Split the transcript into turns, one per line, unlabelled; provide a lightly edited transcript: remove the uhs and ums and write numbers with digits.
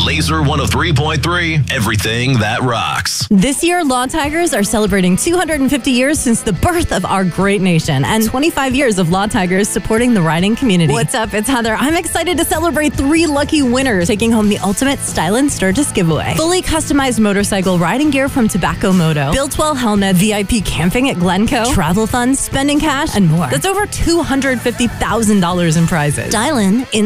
Laser 103.3, everything that rocks.
This year, Law Tigers are celebrating 250 years since the birth of our great nation and 25 years of Law Tigers supporting the riding community. What's up? It's Heather. I'm excited to celebrate 3 lucky winners taking home the ultimate Stylin' Sturgis giveaway. Fully customized motorcycle riding gear from Tobacco Moto, Built-Well helmet, VIP camping at Glencoe, travel funds, spending cash, and more. That's over $250,000 in prizes. Stylin' in